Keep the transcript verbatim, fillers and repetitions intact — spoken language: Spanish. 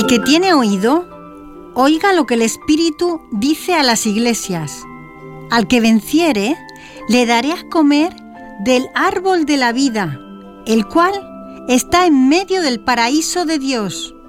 que tiene oído, oiga lo que el Espíritu dice a las iglesias. Al que venciere, le daré a comer del árbol de la vida, el cual está en medio del paraíso de Dios.